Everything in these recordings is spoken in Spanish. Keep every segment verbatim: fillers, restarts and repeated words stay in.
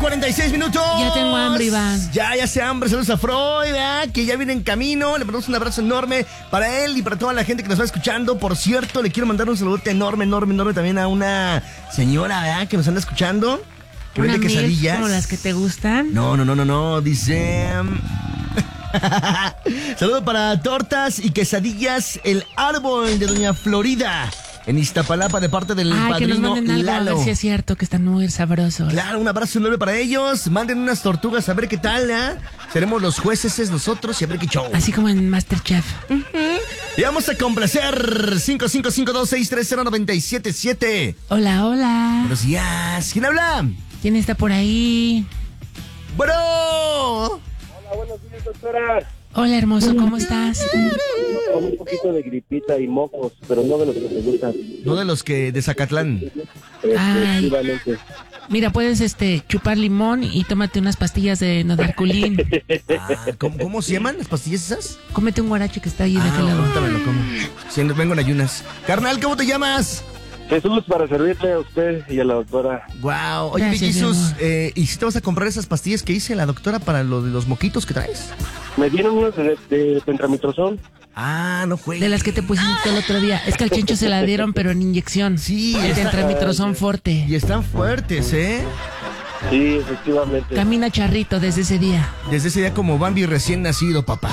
cuarenta y seis minutos. Ya tengo hambre, Iván. Ya, ya se hambre. Saludos a Freud, ¿verdad? Que ya viene en camino. Le mandamos un abrazo enorme para él y para toda la gente que nos va escuchando. Por cierto, le quiero mandar un saludote enorme, enorme, enorme también a una señora, ¿verdad? Que nos anda escuchando. Que ¿Una vende mil quesadillas. como las que te gustan? No, no, no, no, no. Dice... Saludo para tortas y quesadillas El Árbol de Doña Florida en Iztapalapa de parte del Ay, que nos padrino manden algo, Lalo. a ver si es cierto que están muy sabrosos. Claro, un abrazo enorme para ellos. Manden unas tortugas a ver qué tal, ¿eh? Seremos los jueces es nosotros y a ver qué show. Así como en MasterChef. Uh-huh. Y vamos a complacer cinco cinco cinco dos seis tres cero nueve siete siete. Hola, hola. Buenos días. ¿Quién habla? ¿Quién está por ahí? Bueno. Hola, buenos días, doctora. Hola, hermoso, ¿cómo estás? Con un poquito de gripita y mocos, pero no de los que te gustan. No de los que de Zacatlán. Ay. Efectivamente. Mira, puedes este chupar limón y tómate unas pastillas de Nodarculín. Ah, ¿cómo, ¿Cómo se llaman las pastillas esas? Cómete un guarache que está ahí de Ah, aquel lado. ahorita me lo como. Sí, vengo en ayunas. Carnal, ¿cómo te llamas? Jesús, para servirle a usted y a la doctora. Wow. Oye, Gracias, Jesús, mi amor. eh, ¿y si te vas a comprar esas pastillas que hice la doctora para lo de los moquitos que traes? Me dieron unos de, de pentramitrozol. Ah, no juegues. De las que te pusiste el otro día. Es que al Chencho se la dieron, pero en inyección. Sí, el está- tetramitrozón forte. Y están fuertes, ¿eh? Sí, efectivamente. Camina charrito desde ese día. Desde ese día como Bambi recién nacido, papá.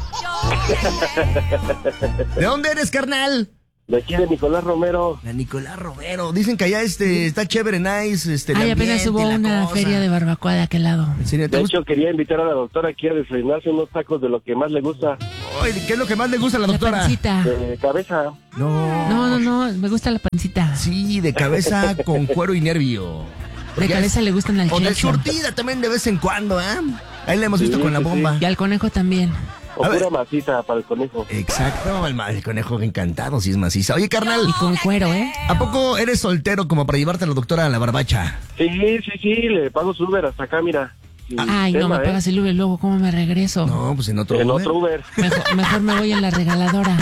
¿De dónde eres, carnal? De aquí de Nicolás Romero. La Nicolás Romero. Dicen que allá este está chévere, nice. Este, el Ay, apenas ambiente, hubo la una cosa. feria de barbacoa de aquel lado. ¿En serio? ¿Te De gusta? hecho, quería invitar a la doctora aquí a desayunarse unos tacos de lo que más le gusta. Ay, ¿qué es lo que más le gusta a la La doctora? pancita. De cabeza. No. No, no, no, me gusta la pancita. Sí, de cabeza con cuero y nervio. De Porque cabeza es- le gustan al O de Chencho. surtida también de vez en cuando, ¿eh? Ahí la hemos visto Sí, con la sí, bomba. Y al conejo también. O A ver. pura maciza para el conejo. Exacto, el, ma- el conejo encantado, si es maciza. Oye, carnal, Y con cuero, ¿eh? ¿a poco eres soltero como para llevarte a la doctora a la barbacha? Sí, sí, sí, le pago su Uber hasta acá, mira. Sin Ay, no tema, me ¿eh? pagas el Uber, luego cómo me regreso. No, pues en otro En Uber. otro Uber. Mejor, mejor me voy en la regaladora.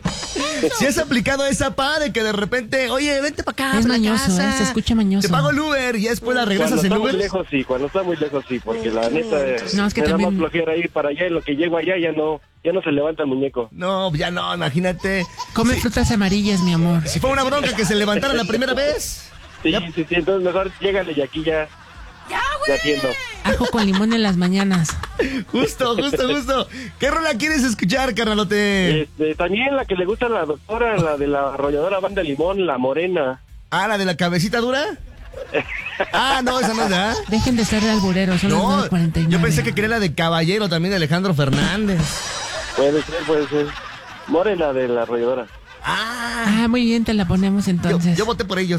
Si has aplicado esa pa de que de repente, oye, vente para acá. Es pa' la mañoso, casa. ¿eh? Se escucha mañoso. Te pago el Uber y después la Cuando regresas está en muy Uber. lejos, sí. Cuando está muy lejos, sí. Porque la neta, eh, No, es que me da también- más flojera ir para allá y lo que llego allá ya no, ya no se levanta el muñeco. No, ya no, imagínate. Come frutas amarillas, mi amor. Si fue una bronca que se levantara la primera vez. Sí, Ya. sí, sí. Entonces mejor llégale y aquí ya. Ya, atiendo. Ajo con limón en las mañanas. Justo, justo, justo. ¿Qué rola quieres escuchar, carnalote? Este, también la que le gusta a la doctora, la de la arrolladora Banda Limón, la morena. Ah, ¿la de la cabecita dura? Ah, no, esa no es, ¿verdad? Dejen de ser de albureros, son las No, nueve cuarenta y nueve. yo pensé que quería la de Caballero también de Alejandro Fernández. Puede ser, puede ser. Morena de la arrolladora. Ah, Ah, muy bien, te la ponemos yo, entonces. yo voté por ellos.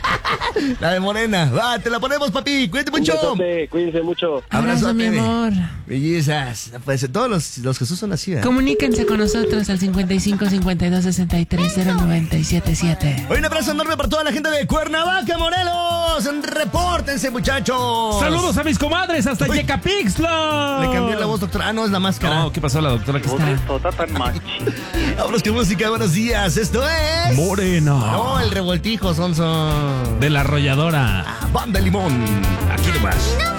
La de Morena. Va, te la ponemos, papi. Cuídate Un mucho. besote, cuídense mucho. Abrazo, mi Abrazote. amor. Bellezas. Pues todos los, los Jesús son así, ¿verdad? Comuníquense con nosotros al cincuenta y cinco, cincuenta y dos, sesenta y tres, cero noventa y siete siete. Hoy un abrazo enorme para toda la gente de Cuernavaca, Morelos. Repórtense, muchachos. Saludos a mis comadres hasta Uy. Yecapixtla. Le cambié la voz, doctora. Ah, no, es la máscara. No, ¿qué pasó la doctora que está? Está tan machi. Vámonos con música. Buenos días. Esto es... Morena. No, el revoltijo, Sonson. De la arrolladora. Banda Limón. Aquí nomás.